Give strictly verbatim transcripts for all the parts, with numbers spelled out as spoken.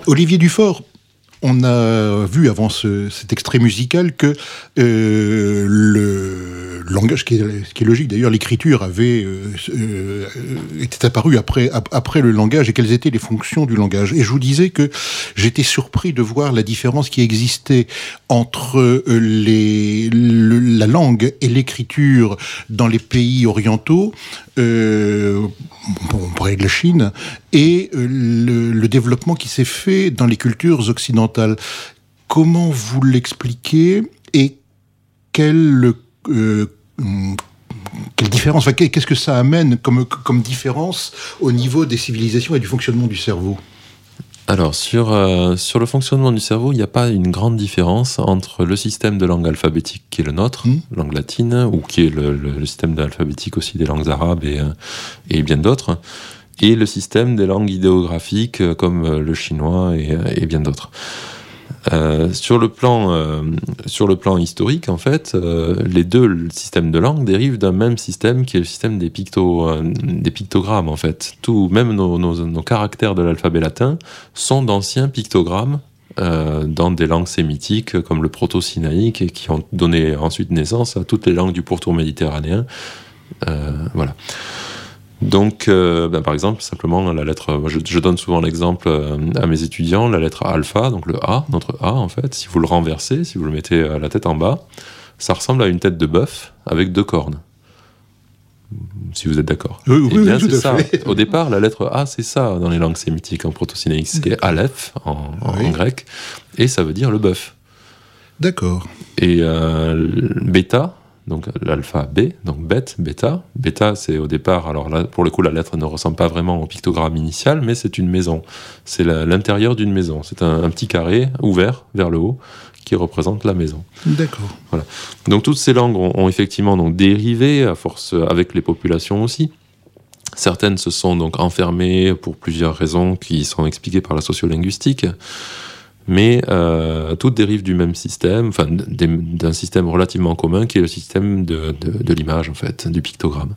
Olivier Dufort, on a vu avant ce, cet extrait musical que euh, le langage, qui est, ce qui est logique d'ailleurs, l'écriture avait euh, euh, était apparue après, après le langage, et quelles étaient les fonctions du langage. Et je vous disais que j'étais surpris de voir la différence qui existait entre euh, les, le, la langue et l'écriture dans les pays orientaux, euh, bon, on parlait de la Chine, et euh, le, le développement qui s'est fait dans les cultures occidentales. Comment vous l'expliquez et quelle, euh, quelle différence, enfin, qu'est-ce que ça amène comme, comme différence au niveau des civilisations et du fonctionnement du cerveau ? Alors, sur, euh, sur le fonctionnement du cerveau, il n'y a pas une grande différence entre le système de langue alphabétique qui est le nôtre, mmh. langue latine, ou qui est le, le, le système alphabétique aussi des langues arabes et, et bien d'autres, et le système des langues idéographiques comme le chinois et, et bien d'autres. Euh, sur le plan, euh, sur le plan historique, en fait, euh, les deux systèmes de langue dérivent d'un même système qui est le système des, picto, euh, des pictogrammes, en fait. Tout, même nos, nos, nos caractères de l'alphabet latin sont d'anciens pictogrammes euh, dans des langues sémitiques comme le proto-sinaïque et qui ont donné ensuite naissance à toutes les langues du pourtour méditerranéen. Euh, voilà. Donc, euh, ben, par exemple, simplement, la lettre, je, je donne souvent l'exemple euh, à mes étudiants, la lettre alpha, donc le A, notre A, en fait, si vous le renversez, si vous le mettez à la tête en bas, ça ressemble à une tête de bœuf avec deux cornes. Si vous êtes d'accord. Oui, oui, eh bien, oui, tout c'est à ça. fait. Au départ, la lettre A, c'est ça dans les langues sémitiques, en proto-sinaïque, c'est Aleph, en, en, oui. en grec, et ça veut dire le bœuf. D'accord. Et euh, bêta, donc l'alpha B, donc bête, bêta. Bêta, c'est au départ, alors là, pour le coup, la lettre ne ressemble pas vraiment au pictogramme initial, mais c'est une maison. C'est la, l'intérieur d'une maison. C'est un, un petit carré ouvert vers le haut qui représente la maison. D'accord. Voilà. Donc toutes ces langues ont, ont effectivement donc, dérivé, à force, avec les populations aussi. Certaines se sont donc enfermées pour plusieurs raisons qui sont expliquées par la sociolinguistique. Mais euh, toutes dérivent du même système, enfin d'un système relativement commun qui est le système de, de, de l'image, en fait, du pictogramme.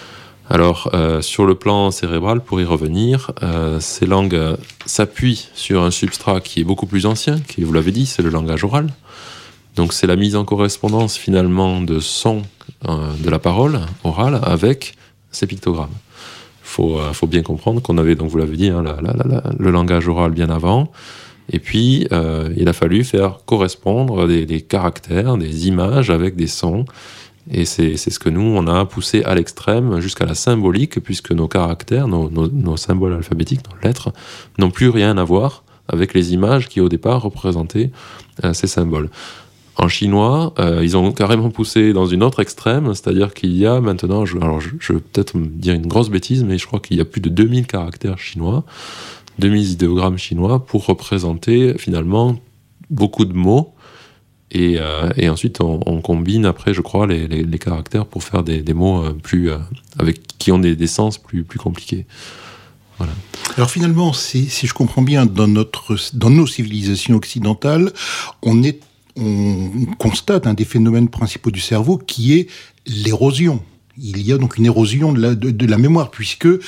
Alors, euh, sur le plan cérébral, pour y revenir, euh, ces langues euh, s'appuient sur un substrat qui est beaucoup plus ancien, qui, vous l'avez dit, c'est le langage oral. Donc, c'est la mise en correspondance, finalement, de sons euh, de la parole orale avec ces pictogrammes. Il faut, euh, faut bien comprendre qu'on avait, donc vous l'avez dit, hein, la, la, la, le langage oral bien avant. Et puis, euh, il a fallu faire correspondre des, des caractères, des images avec des sons. Et c'est, c'est ce que nous, on a poussé à l'extrême jusqu'à la symbolique, puisque nos caractères, nos, nos, nos symboles alphabétiques, nos lettres, n'ont plus rien à voir avec les images qui, au départ, représentaient euh, ces symboles. En chinois, euh, ils ont carrément poussé dans une autre extrême, c'est-à-dire qu'il y a maintenant, je, alors je, je vais peut-être me dire une grosse bêtise, mais je crois qu'il y a plus de deux mille caractères chinois, deux mille idéogrammes chinois pour représenter finalement beaucoup de mots et, euh, et ensuite on, on combine après je crois les, les, les caractères pour faire des, des mots plus euh, avec qui ont des, des sens plus, plus compliqués. Voilà. Alors finalement, si, si je comprends bien, dans, notre, dans nos civilisations occidentales, on, est, on constate un des phénomènes principaux du cerveau qui est l'érosion. Il y a donc une érosion de la, de, de la mémoire, puisque euh,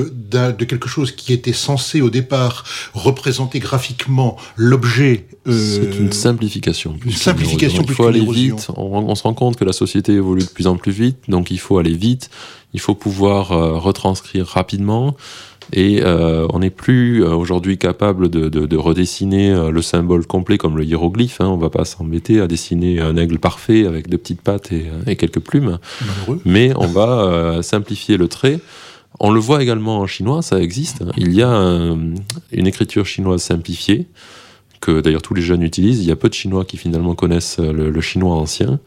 de quelque chose qui était censé au départ représenter graphiquement l'objet... Euh, c'est une simplification. Une simplification plus Il faut aller vite, on, on se rend compte que la société évolue de plus en plus vite, donc il faut aller vite, il faut pouvoir euh, retranscrire rapidement, et euh, on n'est plus euh, aujourd'hui capable de, de, de redessiner euh, le symbole complet comme le hiéroglyphe, hein, on ne va pas s'embêter à dessiner un aigle parfait avec deux petites pattes et, et quelques plumes, malheureux. Mais on va euh, simplifier le trait. On le voit également en chinois, ça existe, hein. Il y a un, une écriture chinoise simplifiée, que d'ailleurs tous les jeunes utilisent. Il y a peu de Chinois qui finalement connaissent le, le chinois ancien.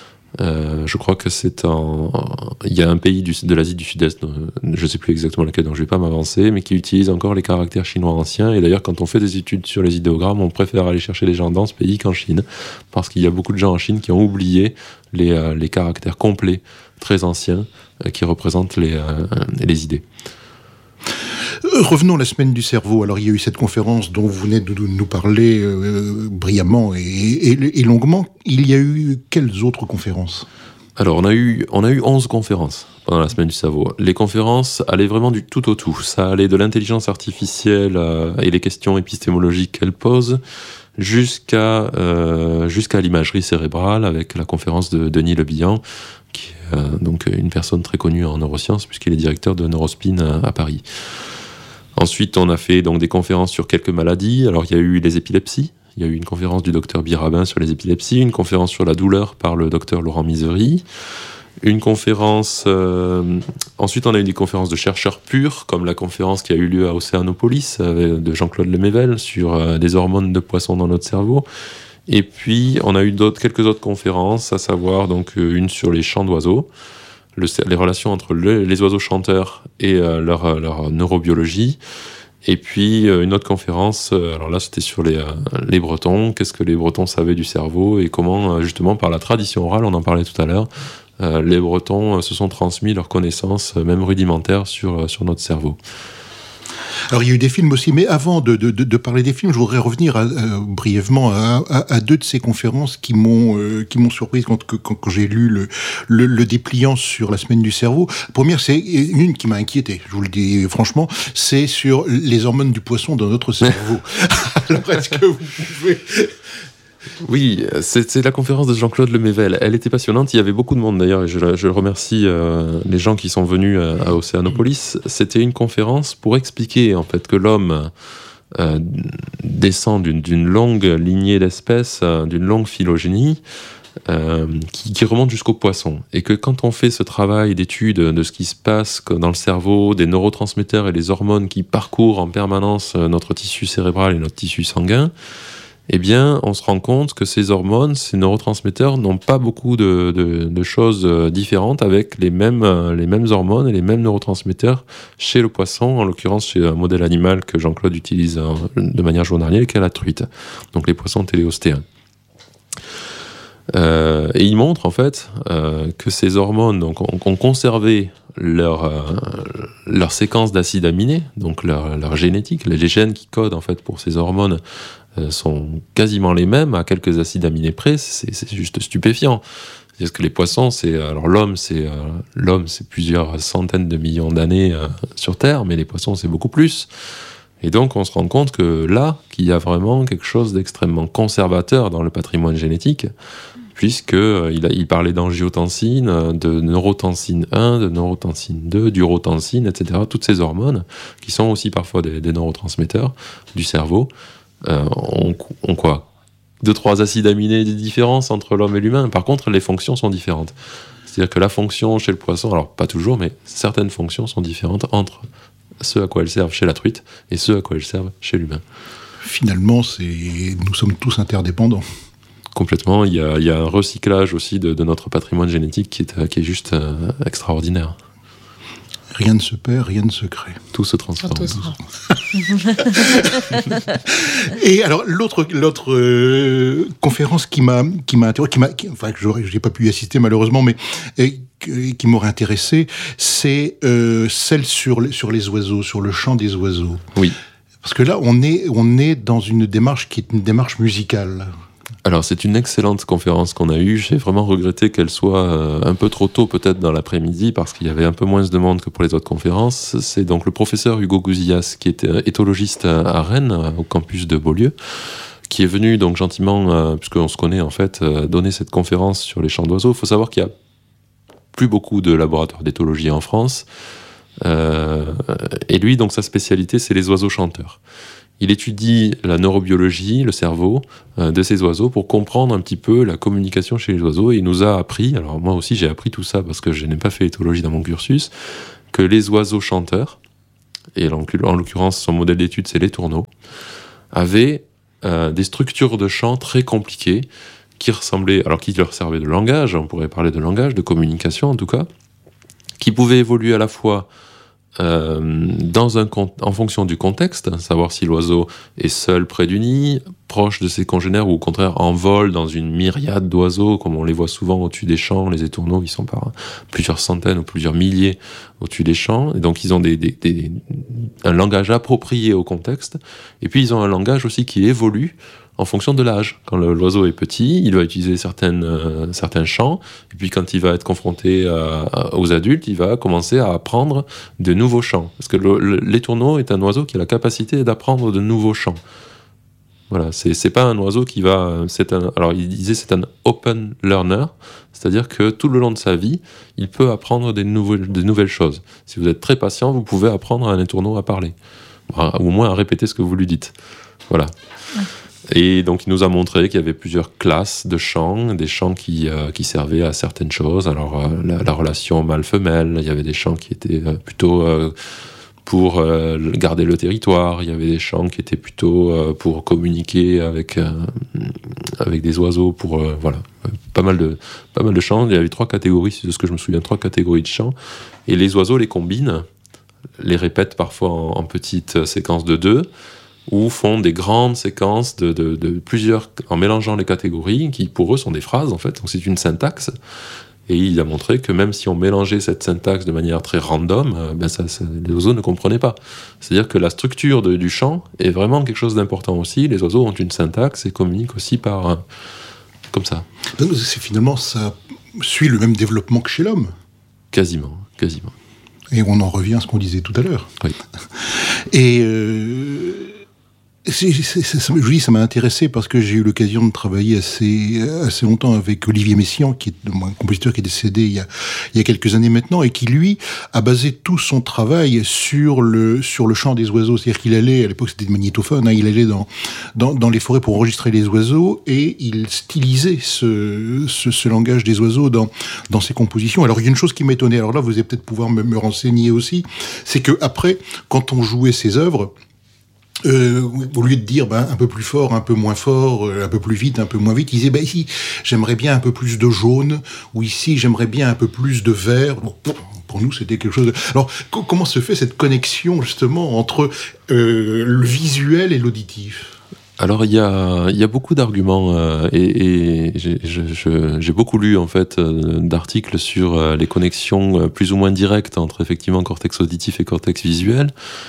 Euh, je crois que c'est en, en... Il y a un pays du, de l'Asie du Sud-Est, je ne sais plus exactement lequel, donc je ne vais pas m'avancer, mais qui utilise encore les caractères chinois anciens. Et d'ailleurs, quand on fait des études sur les idéogrammes, on préfère aller chercher les gens dans ce pays qu'en Chine, parce qu'il y a beaucoup de gens en Chine qui ont oublié les, euh, les caractères complets, très anciens, euh, qui représentent les, euh, les idées. Revenons à la semaine du cerveau. Alors, il y a eu cette conférence dont vous venez de nous parler euh, brillamment et, et, et longuement. Il y a eu quelles autres conférences ? Alors, on a eu, on a eu onze conférences pendant la semaine du cerveau. Les conférences allaient vraiment du tout au tout. Ça allait de l'intelligence artificielle euh, et les questions épistémologiques qu'elle pose jusqu'à euh, jusqu'à l'imagerie cérébrale avec la conférence de Denis Le Bihan, qui est euh, donc une personne très connue en neurosciences puisqu'il est directeur de Neurospin à, à Paris. Ensuite, on a fait donc des conférences sur quelques maladies. Alors, il y a eu les épilepsies. Il y a eu une conférence du docteur Birabin sur les épilepsies, une conférence sur la douleur par le docteur Laurent Misery, une conférence... Euh, ensuite, on a eu des conférences de chercheurs purs, comme la conférence qui a eu lieu à Océanopolis euh, de Jean-Claude Lemével sur euh, des hormones de poisson dans notre cerveau. Et puis, on a eu d'autres, quelques autres conférences, à savoir donc euh, une sur les chants d'oiseaux, le, les relations entre le, les oiseaux chanteurs et euh, leur, leur neurobiologie. Et puis euh, une autre conférence, euh, alors là c'était sur les, euh, les Bretons, qu'est-ce que les Bretons savaient du cerveau et comment euh, justement par la tradition orale, on en parlait tout à l'heure, euh, les Bretons euh, se sont transmis leurs connaissances, euh, même rudimentaires, sur, euh, sur notre cerveau. Alors il y a eu des films aussi, mais avant de, de, de parler des films, je voudrais revenir à, à, brièvement à, à, à deux de ces conférences qui m'ont euh, qui m'ont surprise quand, quand, quand j'ai lu le, le, le dépliant sur la semaine du cerveau. La première, c'est une qui m'a inquiété, je vous le dis franchement, c'est sur les hormones du poisson dans notre cerveau. Alors est-ce que vous pouvez... Oui, c'est, c'est la conférence de Jean-Claude Lemével. Elle était passionnante. Il y avait beaucoup de monde d'ailleurs, et je, je remercie euh, les gens qui sont venus à, à Océanopolis. C'était une conférence pour expliquer en fait que l'homme euh, descend d'une, d'une longue lignée d'espèces, euh, d'une longue phylogénie, euh, qui, qui remonte jusqu'au poisson. Et que quand on fait ce travail d'étude de ce qui se passe dans le cerveau, des neurotransmetteurs et les hormones qui parcourent en permanence notre tissu cérébral et notre tissu sanguin, eh bien, on se rend compte que ces hormones, ces neurotransmetteurs n'ont pas beaucoup de, de, de choses différentes avec les mêmes, les mêmes hormones et les mêmes neurotransmetteurs chez le poisson, en l'occurrence chez un modèle animal que Jean-Claude utilise de manière journalière, qui est la truite. Donc les poissons téléostéens. Euh, et il montre en fait euh, que ces hormones donc, ont, ont conservé leur, euh, leur séquence d'acides aminés, donc leur, leur génétique, les gènes qui codent en fait pour ces hormones euh, sont quasiment les mêmes à quelques acides aminés près. C'est, c'est juste stupéfiant. C'est-à-dire que les poissons, c'est alors l'homme, c'est euh, l'homme, c'est plusieurs centaines de millions d'années euh, sur Terre, mais les poissons, c'est beaucoup plus. Et donc, on se rend compte que là, qu'il y a vraiment quelque chose d'extrêmement conservateur dans le patrimoine génétique, puisqu'il euh, il parlait d'angiotensine, de neurotensine un, de neurotensine deux, d'urotensine, et cetera. Toutes ces hormones, qui sont aussi parfois des, des neurotransmetteurs du cerveau, euh, ont, ont quoi ? Deux, trois acides aminés de différence entre l'homme et l'humain. Par contre, les fonctions sont différentes. C'est-à-dire que la fonction chez le poisson, alors pas toujours, mais certaines fonctions sont différentes entre ce à quoi elles servent chez la truite et ce à quoi elles servent chez l'humain. Finalement, c'est... nous sommes tous interdépendants. Complètement. Il y a, il y a un recyclage aussi de, de notre patrimoine génétique qui est, qui est juste euh, extraordinaire. Rien ne se perd, rien ne se crée. Tout se transforme. Tout se Et alors, l'autre, l'autre euh, conférence qui m'a, qui m'a interrogé, qui m'a, qui, enfin, que je n'ai pas pu y assister malheureusement, mais et, qui m'aurait intéressé, c'est euh, celle sur les, sur les oiseaux, sur le chant des oiseaux. Oui. Parce que là, on est, on est dans une démarche qui est une démarche musicale. Alors, c'est une excellente conférence qu'on a eue. J'ai vraiment regretté qu'elle soit euh, un peu trop tôt, peut-être dans l'après-midi, parce qu'il y avait un peu moins de monde que pour les autres conférences. C'est donc le professeur Hugo Gouzias, qui était éthologiste à Rennes, au campus de Beaulieu, qui est venu donc gentiment, euh, puisqu'on se connaît en fait, euh, donner cette conférence sur les chants d'oiseaux. Il faut savoir qu'il y a plus beaucoup de laboratoires d'éthologie en France. Euh, et lui, donc, sa spécialité, c'est les oiseaux chanteurs. Il étudie la neurobiologie, le cerveau euh, de ces oiseaux pour comprendre un petit peu la communication chez les oiseaux. Et il nous a appris, alors moi aussi j'ai appris tout ça parce que je n'ai pas fait éthologie dans mon cursus, que les oiseaux chanteurs, et en l'occurrence son modèle d'étude c'est les tourneaux, avaient euh, des structures de chant très compliquées qui ressemblaient, alors qui leur servaient de langage, on pourrait parler de langage, de communication en tout cas, qui pouvaient évoluer à la fois Euh, dans un, en fonction du contexte, savoir si l'oiseau est seul près du nid, proche de ses congénères, ou au contraire en vol dans une myriade d'oiseaux, comme on les voit souvent au-dessus des champs. Les étourneaux, ils sont par plusieurs centaines ou plusieurs milliers au-dessus des champs, et donc ils ont des, des, des, un langage approprié au contexte, et puis ils ont un langage aussi qui évolue en fonction de l'âge. Quand le, l'oiseau est petit, il va utiliser certaines, euh, certains chants, et puis quand il va être confronté à, à, aux adultes, il va commencer à apprendre de nouveaux chants. Parce que le, le, l'étourneau est un oiseau qui a la capacité d'apprendre de nouveaux chants. Voilà, c'est, c'est pas un oiseau qui va... C'est un, alors, il disait c'est un open learner, c'est-à-dire que tout le long de sa vie, il peut apprendre des, nouveaux, des nouvelles choses. Si vous êtes très patient, vous pouvez apprendre à un étourneau à parler, ou au moins à répéter ce que vous lui dites. Voilà. Et donc, il nous a montré qu'il y avait plusieurs classes de chants, des chants qui, euh, qui servaient à certaines choses. Alors, euh, la, la relation mâle-femelle, il y avait des chants qui étaient euh, plutôt... Euh, pour euh, garder le territoire, il y avait des chants qui étaient plutôt euh, pour communiquer avec, euh, avec des oiseaux, pour, euh, voilà, pas mal, de, pas mal de chants. Il y avait trois catégories, de ce que je me souviens, trois catégories de chants, et les oiseaux les combinent, les répètent parfois en, en petites séquences de deux, ou font des grandes séquences de, de, de plusieurs, en mélangeant les catégories, qui pour eux sont des phrases en fait, donc c'est une syntaxe. Et il a montré que même si on mélangeait cette syntaxe de manière très random, euh, ben ça, ça, les oiseaux ne comprenaient pas. C'est-à-dire que la structure de, du chant est vraiment quelque chose d'important aussi. Les oiseaux ont une syntaxe et communiquent aussi par... Euh, comme ça. Donc, c'est, finalement, ça suit le même développement que chez l'homme. Quasiment, quasiment. Et on en revient à ce qu'on disait tout à l'heure. Oui. Et... Euh... C'est, c'est, c'est, ça, je dis, ça m'a intéressé parce que j'ai eu l'occasion de travailler assez, assez longtemps avec Olivier Messiaen, qui est un compositeur qui est décédé il y a, il y a quelques années maintenant, et qui, lui, a basé tout son travail sur le, sur le chant des oiseaux. C'est-à-dire qu'il allait, à l'époque c'était des magnétophones, hein, il allait dans, dans, dans les forêts pour enregistrer les oiseaux, et il stylisait ce, ce, ce langage des oiseaux dans, dans ses compositions. Alors, il y a une chose qui m'étonnait, alors là, vous allez peut-être pouvoir me, me renseigner aussi, c'est que après, quand on jouait ses œuvres, Euh, au lieu de dire ben, un peu plus fort, un peu moins fort, euh, un peu plus vite, un peu moins vite, il disait ben, ici j'aimerais bien un peu plus de jaune, ou ici j'aimerais bien un peu plus de vert. Bon, pour nous c'était quelque chose de... Alors co- comment se fait cette connexion justement entre euh, le visuel et l'auditif ? Alors il y a, y a beaucoup d'arguments euh, et, et j'ai, je, je, j'ai beaucoup lu en fait euh, d'articles sur euh, les connexions euh, plus ou moins directes entre effectivement cortex auditif et cortex visuel.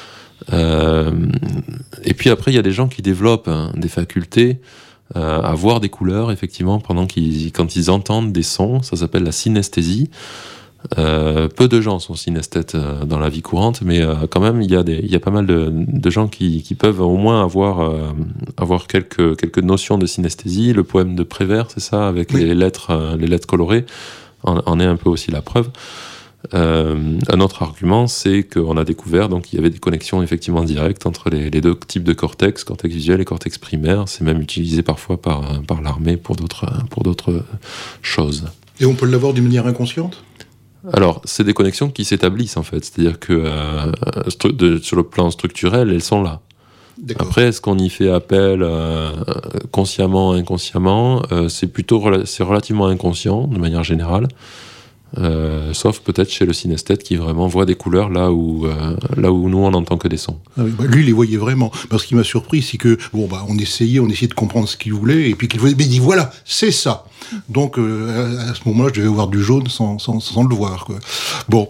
Euh, et puis après, il y a des gens qui développent hein, des facultés euh, à voir des couleurs, effectivement, pendant qu'ils, quand ils entendent des sons. Ça s'appelle la synesthésie. Euh, peu de gens sont synesthètes euh, dans la vie courante, mais euh, quand même, il y a, des, il y a pas mal de, de gens qui, qui peuvent au moins avoir, euh, avoir quelques, quelques notions de synesthésie. Le poème de Prévert, c'est ça, avec oui. les, lettres, euh, les lettres colorées, en, en est un peu aussi la preuve. Euh, un autre argument, c'est qu'on a découvert donc il y avait des connexions effectivement directes entre les, les deux types de cortex, cortex visuel et cortex primaire. C'est même utilisé parfois par, par l'armée pour d'autres, pour d'autres choses. Et on peut l'avoir d'une manière inconsciente ? Alors, c'est des connexions qui s'établissent en fait, c'est-à-dire que euh, stru- de, sur le plan structurel, elles sont là. D'accord. Après, est-ce qu'on y fait appel euh, consciemment, inconsciemment ? euh, C'est plutôt rela- c'est relativement inconscient de manière générale. Euh, sauf peut-être chez le synesthète qui vraiment voit des couleurs là où, euh, là où nous on n'entend que des sons. Ah oui, bah lui il les voyait vraiment. Parce qu'il m'a surpris, c'est que bon bah on essayait, on essayait de comprendre ce qu'il voulait, et puis qu'il voulait, mais il dit voilà, c'est ça. Donc euh, à ce moment-là, je devais voir du jaune sans, sans, sans le voir, quoi. Bon.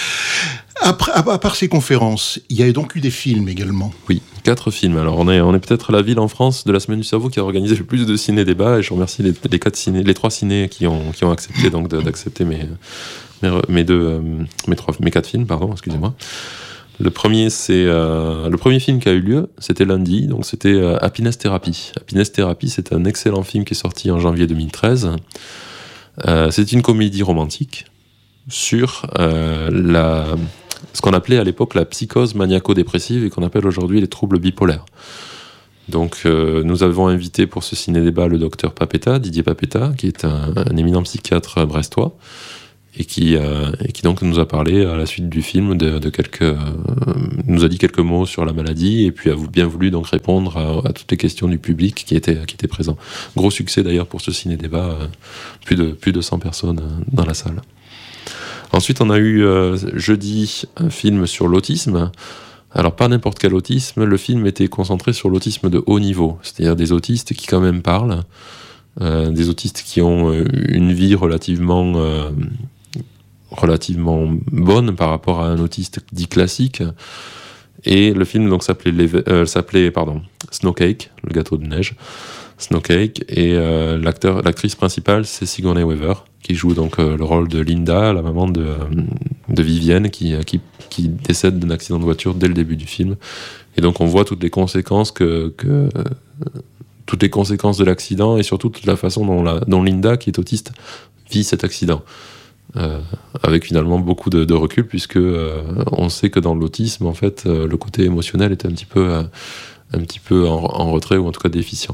Après, à part ces conférences, il y a donc eu des films également. Oui, quatre films. Alors on est, on est peut-être la ville en France de la Semaine du Cerveau qui a organisé le plus de ciné-débats, et je remercie les, les, quatre ciné, les trois cinés qui ont, qui ont accepté donc de, d'accepter mes, mes, mes, deux, mes, trois, mes quatre films. Pardon, excusez-moi. Le premier, c'est, euh, le premier film qui a eu lieu, c'était lundi, donc c'était euh, Happiness Therapy. Happiness Therapy, c'est un excellent film qui est sorti en janvier deux mille treize. Euh, c'est une comédie romantique sur euh, la... ce qu'on appelait à l'époque la psychose maniaco-dépressive et qu'on appelle aujourd'hui les troubles bipolaires. Donc euh, nous avons invité pour ce ciné-débat le docteur Papetta, Didier Papetta, qui est un, un éminent psychiatre brestois, et qui, euh, et qui donc nous a parlé à la suite du film de, de quelques, euh, nous a dit quelques mots sur la maladie, et puis a bien voulu donc répondre à, à toutes les questions du public qui était, qui était présent. Gros succès d'ailleurs pour ce ciné-débat, euh, plus de, plus de cent personnes dans la salle. Ensuite, on a eu euh, jeudi un film sur l'autisme. Alors, pas n'importe quel autisme, le film était concentré sur l'autisme de haut niveau, c'est-à-dire des autistes qui quand même parlent, euh, des autistes qui ont euh, une vie relativement, euh, relativement bonne par rapport à un autiste dit classique, Et le film donc s'appelait, euh, s'appelait pardon, Snowcake, le gâteau de neige. Snowcake, et euh, l'acteur, l'actrice principale, c'est Sigourney Weaver, qui joue donc euh, le rôle de Linda, la maman de, euh, de Vivienne, qui, qui, qui décède d'un accident de voiture dès le début du film. Et donc on voit toutes les conséquences que, que euh, toutes les conséquences de l'accident, et surtout toute la façon dont, la, dont Linda, qui est autiste, vit cet accident. Euh, avec finalement beaucoup de, de recul, puisque euh, on sait que dans l'autisme, en fait, euh, le côté émotionnel est un petit peu, euh, un petit peu en, en retrait, ou en tout cas déficient.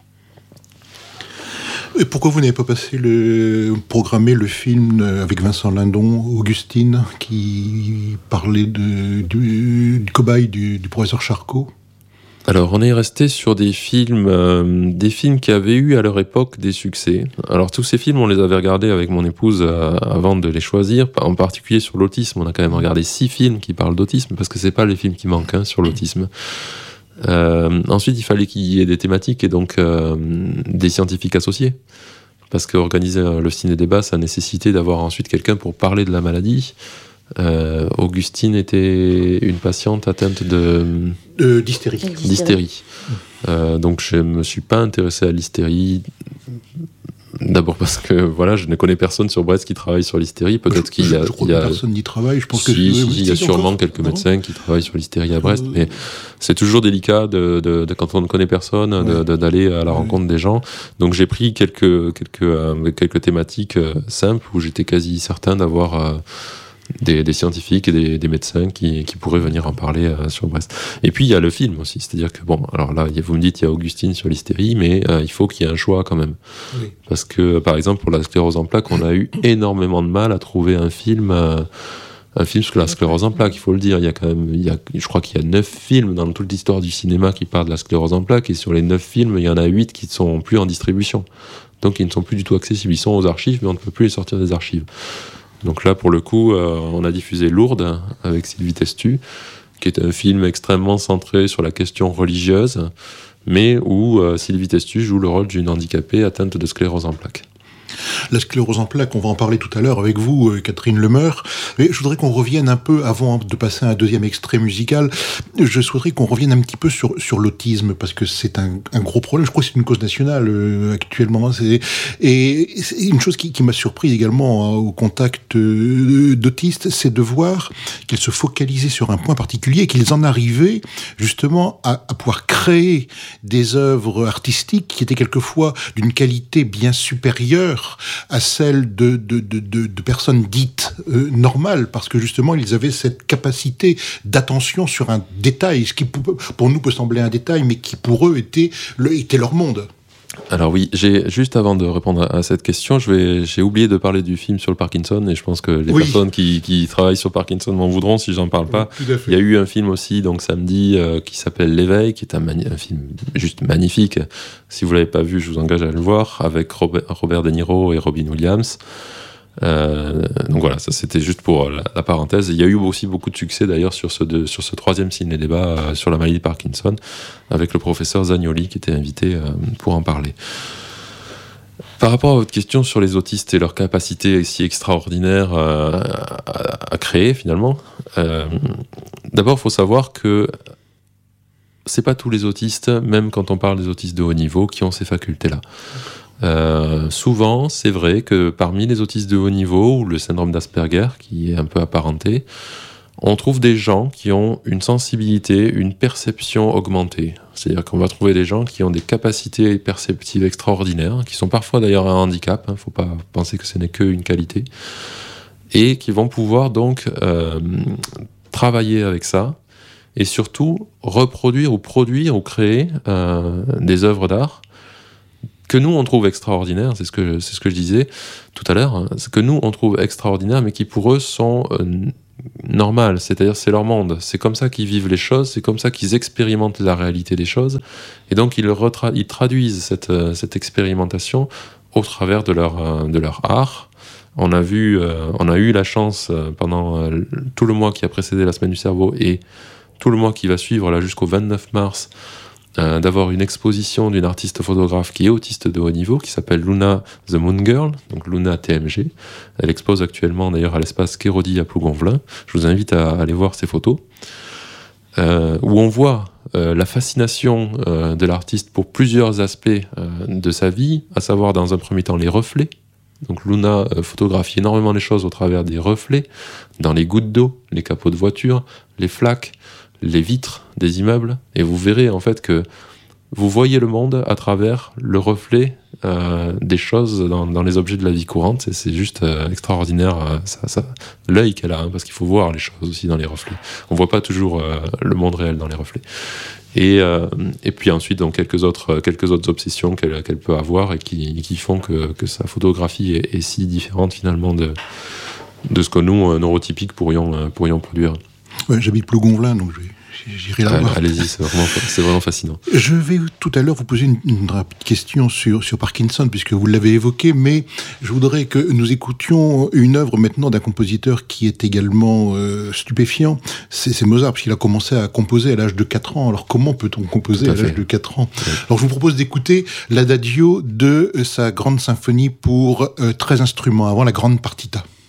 Et pourquoi vous n'avez pas passé le, programmé le film avec Vincent Lindon, Augustine, qui parlait de, du, du cobaye du, du professeur Charcot? Alors, on est resté sur des films, euh, des films qui avaient eu à leur époque des succès. Alors, tous ces films, on les avait regardés avec mon épouse euh, avant de les choisir. En particulier sur l'autisme, on a quand même regardé six films qui parlent d'autisme, parce que c'est pas les films qui manquent hein, sur l'autisme. Euh, ensuite, il fallait qu'il y ait des thématiques et donc euh, des scientifiques associés. Parce qu'organiser le ciné-débat, ça nécessitait d'avoir ensuite quelqu'un pour parler de la maladie. Euh, Augustine était une patiente atteinte de... Euh, d'hystérie. D'hystérie. Euh, donc je ne me suis pas intéressé à l'hystérie. D'abord parce que voilà, je ne connais personne sur Brest qui travaille sur l'hystérie. Peut-être je, qu'il y a, je crois il y a que personne n'y travaille. Je pense si, que si, si, il y a sûrement encore quelques médecins non qui travaillent sur l'hystérie à Brest, euh... mais c'est toujours délicat de, de, de quand on ne connaît personne ouais. de, de, d'aller à la ouais. rencontre des gens. Donc j'ai pris quelques quelques euh, quelques thématiques euh, simples où j'étais quasi certain d'avoir euh, Des, des scientifiques et des, des médecins qui, qui pourraient venir en parler euh, sur Brest. Et puis il y a le film aussi, c'est-à-dire que bon, alors là, vous me dites il y a Augustine sur l'hystérie, mais euh, il faut qu'il y ait un choix quand même. Oui. Parce que par exemple pour la sclérose en plaques, on a eu énormément de mal à trouver un film, euh, un film sur la sclérose en plaques. Il faut le dire, il y a quand même, il y a, je crois qu'il y a neuf films dans toute l'histoire du cinéma qui parlent de la sclérose en plaques, et sur les neuf films, il y en a huit qui ne sont plus en distribution, donc ils ne sont plus du tout accessibles. Ils sont aux archives, mais on ne peut plus les sortir des archives. Donc là, pour le coup, euh, on a diffusé Lourdes avec Sylvie Testu, qui est un film extrêmement centré sur la question religieuse, mais où euh, Sylvie Testu joue le rôle d'une handicapée atteinte de sclérose en plaques. La sclérose en plaques, on va en parler tout à l'heure avec vous, Catherine Lemeur. Mais je voudrais qu'on revienne un peu, avant de passer à un deuxième extrait musical, je souhaiterais qu'on revienne un petit peu sur, sur l'autisme, parce que c'est un, un gros problème. Je crois que c'est une cause nationale euh, actuellement. C'est, et c'est une chose qui, qui m'a surpris également hein, au contact euh, d'autistes, c'est de voir qu'ils se focalisaient sur un point particulier et qu'ils en arrivaient justement à, à pouvoir créer des œuvres artistiques qui étaient quelquefois d'une qualité bien supérieure à celle de, de, de, de, de personnes dites euh, normales, parce que justement ils avaient cette capacité d'attention sur un détail, ce qui pour nous peut sembler un détail, mais qui pour eux était, le, était leur monde. Alors oui, j'ai, juste avant de répondre à cette question, je vais, j'ai oublié de parler du film sur le Parkinson, et je pense que les oui. personnes qui, qui travaillent sur Parkinson m'en voudront si j'en parle pas. Il y a eu un film aussi, donc samedi, euh, qui s'appelle L'éveil, qui est un, mani- un film juste magnifique. Si vous l'avez pas vu, je vous engage à le voir, avec Robert, Robert De Niro et Robin Williams. Euh, donc voilà, ça c'était juste pour la, la parenthèse. Il y a eu aussi beaucoup de succès d'ailleurs sur ce, de, sur ce troisième ciné-débat euh, sur la maladie de Parkinson, avec le professeur Zagnoli qui était invité euh, pour en parler. Par rapport à votre question sur les autistes et leur capacité si extraordinaire euh, à, à créer finalement, euh, d'abord il faut savoir que c'est pas tous les autistes, même quand on parle des autistes de haut niveau, qui ont ces facultés-là. Euh, souvent, c'est vrai que parmi les autistes de haut niveau, ou le syndrome d'Asperger, qui est un peu apparenté, on trouve des gens qui ont une sensibilité, une perception augmentée. C'est-à-dire qu'on va trouver des gens qui ont des capacités perceptives extraordinaires, qui sont parfois d'ailleurs un handicap, il hein, ne faut pas penser que ce n'est qu'une qualité, et qui vont pouvoir donc euh, travailler avec ça, et surtout reproduire ou produire ou créer euh, des œuvres d'art que nous on trouve extraordinaires, c'est ce que, c'est ce que je disais tout à l'heure, hein, c'est que nous on trouve extraordinaires, mais qui pour eux sont euh, normales, c'est-à-dire c'est leur monde, c'est comme ça qu'ils vivent les choses, c'est comme ça qu'ils expérimentent la réalité des choses, et donc ils, retra- ils traduisent cette, euh, cette expérimentation au travers de leur, euh, de leur art. On a vu, euh, on a eu la chance euh, pendant euh, tout le mois qui a précédé la Semaine du Cerveau et tout le mois qui va suivre là jusqu'au vingt-neuf mars, euh, d'avoir une exposition d'une artiste photographe qui est autiste de haut niveau, qui s'appelle Luna the Moon Girl, donc Luna T M G. Elle expose actuellement d'ailleurs à l'espace Kérodi à Plougonvelin. Je vous invite à aller voir ses photos. euh, où on voit euh, la fascination euh, de l'artiste pour plusieurs aspects euh, de sa vie, à savoir dans un premier temps les reflets. Donc Luna euh, photographie énormément les choses au travers des reflets, dans les gouttes d'eau, les capots de voiture, les flaques, les vitres des immeubles, et vous verrez en fait que vous voyez le monde à travers le reflet euh, des choses dans, dans les objets de la vie courante. Et c'est juste euh, extraordinaire, euh, ça, ça, l'œil qu'elle a, hein, parce qu'il faut voir les choses aussi dans les reflets. On voit pas toujours euh, le monde réel dans les reflets. Et, euh, et puis ensuite, donc, quelques, autres, quelques autres obsessions qu'elle, qu'elle peut avoir et qui, qui font que, que sa photographie est, est si différente finalement de, de ce que nous, neurotypiques, pourrions, pourrions produire. Ouais, j'habite Plougonvelin, donc je vais... J'irai la voir. Allez-y, c'est vraiment, c'est vraiment fascinant. Je vais tout à l'heure vous poser une, une rapide question sur, sur Parkinson, puisque vous l'avez évoqué, mais je voudrais que nous écoutions une œuvre maintenant d'un compositeur qui est également euh, stupéfiant. C'est, c'est Mozart, puisqu'il a commencé à composer à l'âge de quatre ans. Alors comment peut-on composer à, à l'âge de quatre ans ? Oui. Alors je vous propose d'écouter l'adagio de sa grande symphonie pour euh, treize instruments, avant la grande partita.